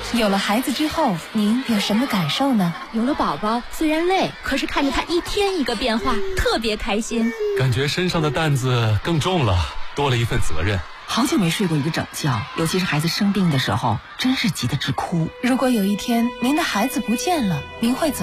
有了孩子之后，您有什么感受呢？ 有了宝宝，虽然累，可是看着他一天一个变化，特别开心。 感觉身上的担子更重了，多了一份责任。 好久没睡过一个整觉，尤其是孩子生病的时候，真是急得直哭。 如果有一天您的孩子不见了，您会怎么